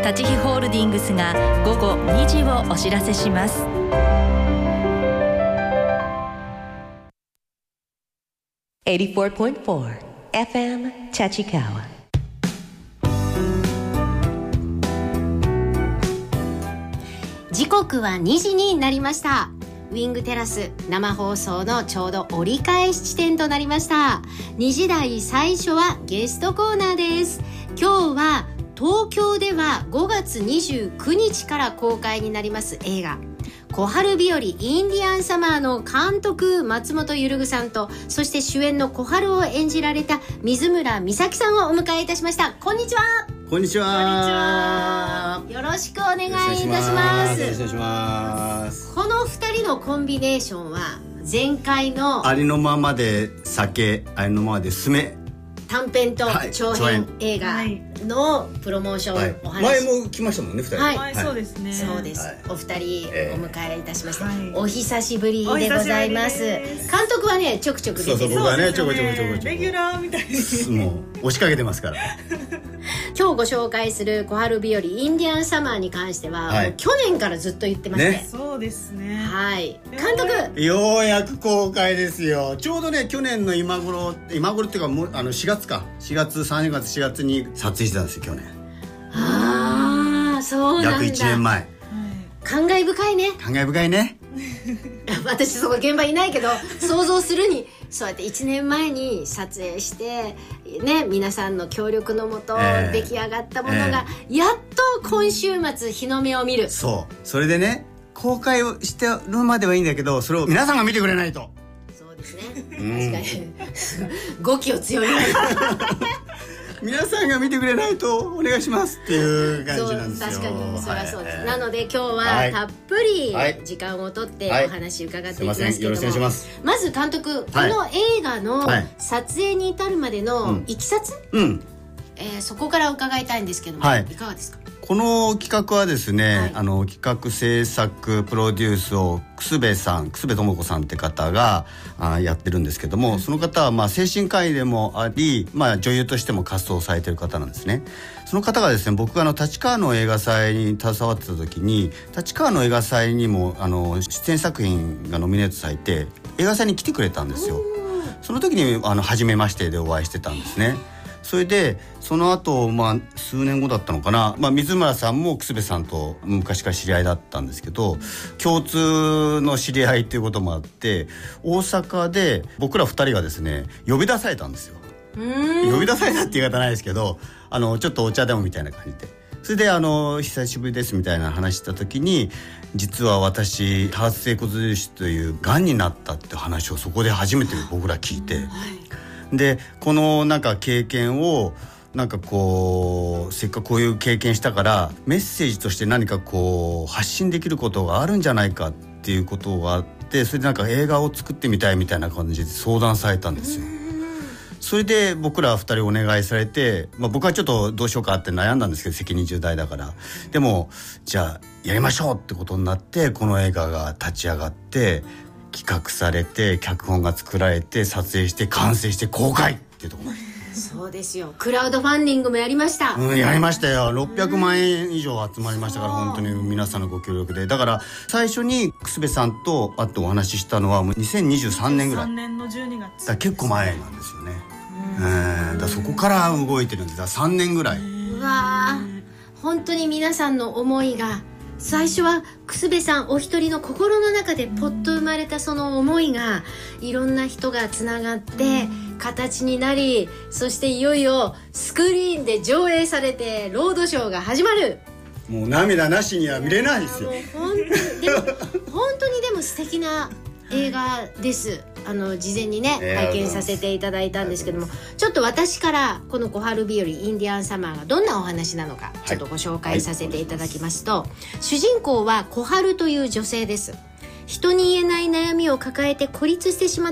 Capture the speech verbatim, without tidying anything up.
立飛ホールディングスがごごにじをお知らせします。 はちじゅうよんてんよん エフエム Tachikawa。 時刻はにじになりました。ウィングテラス生放送のちょうど折り返し地点となりました。にじ台最初はゲストコーナーです。今日は東京ではごがつにじゅうくにちから公開になります映画小春日和インディアンサマーの監督松本ゆるぐさんと、そして主演の小春を演じられた水村美咲さんをお迎えいたしました。こんにちは。 こんにちは。 よろしくお願いいたします。 よろしくお願いします。 このふたりのコンビネーションは前回のありのままで酒、ありのままでスメ短編と長編映画のプロモーション、はい、お話、 前も来ましたもんね、ふたり。 はい、 はい、そうですね。 そうです、はい、お二人お迎えいたしました、 えー、 お久しぶりでございます。監督はねちょくちょく出てる。 そうそう、僕はねちょこちょこちょこちょこレギュラーみたいにもう押しかけてますから今日ご紹介する小春日和インディアンサマーに関しては、はい、もう去年からずっと言ってまして、ね、 そうですね。 はい、監督ようやく公開ですよ。ちょうどね去年の今頃今頃っていうかもうあのしがつかしがつさんがつしがつに撮影してたんですよ去年。 ああ、そうなんだ。 約いちねんまえ、はい、 感慨深いね。 感慨深いね私そこ現場いないけど想像するにそうやっていちねんまえに撮影してね、皆さんの協力のもと出来上がったものが、えー、やっと今週末日の目を見る。 そうそれでね公開をしてるまではいいんだけど、それを皆さんが見てくれないと。 そうですね、うん、確かに語気を強めない皆さんが見てくれないとお願いしますっていう感じなんですよ。 確かにそれはそうです、 はい、 なので今日はたっぷり時間をとってお話伺っていきますけども、はいはい、よろしくお願いします。まず監督、この映画の撮影に至るまでのいきさつ、うんうん、えー、そこから伺いたいんですけども、はい、いかがですか。 この企画はですね、はい、あの企画制作プロデュースを楠部さん楠部智子さんって方があやってるんですけども、うん、その方はまあ精神科医でもあり、まあ、女優としても活動されてる方なんですね。その方がですね、僕があの立川の映画祭に携わってた時に、立川の映画祭にもあの出演作品がノミネートされて映画祭に来てくれたんですよ。その時にあの初めましてでお会いしてたんですね。それでその後、まあ数年後だったのかな、まあ、水村さんも楠部さんと昔から知り合いだったんですけど、共通の知り合いっていうこともあって大阪で僕らふたりがですね呼び出されたんですよ。うーん、呼び出されたって言い方ないですけど、あのちょっとお茶でもみたいな感じで、それであの久しぶりですみたいな話した時に、実は私多発性骨髄腫というがんになったって話をそこで初めて僕ら聞いて、はい、でこのなんか経験をなんかこうせっかくこういう経験したからメッセージとして何かこう発信できることがあるんじゃないかっていうことがあって、それでなんか映画を作ってみたいみたいな感じで相談されたんですよ。それで僕らふたりお願いされて、まあ、僕はちょっとどうしようかって悩んだんですけど、責任重大だから。でもじゃあやりましょうってことになって、この映画が立ち上がって企画されて脚本が作られて撮影して完成して公開っていうところまで。 そうですよ。クラウドファンディングもやりました。 うん、やりましたよ。ろっぴゃくまんえん以上集まりましたから、本当に皆さんのご協力で。だから最初に楠部さんとあとお話ししたのはもうにせんにじゅうさんねんぐらい。 にせんにじゅうさんねんのじゅうにがつ。 だ結構前なんですよね。うん、だからそこから動いてるんです。だからさんねんぐらい。 うわー、本当に皆さんの思いが、最初は楠部さんお一人の心の中でポッと生まれたその思いがいろんな人がつながって形になり、そしていよいよスクリーンで上映されてロードショーが始まる。 もう涙なしには見れないですよ。 もう本当にでも本当にでも素敵な映画です。あの事前にね拝見させていただいたんですけども、ちょっと私からこの小春日和インディアンサマーがどんなお話なのかちょっとご紹介させていただきますと、はいはい、主人公は小春という女性です。人に言えない悩みを抱えて孤立してしまった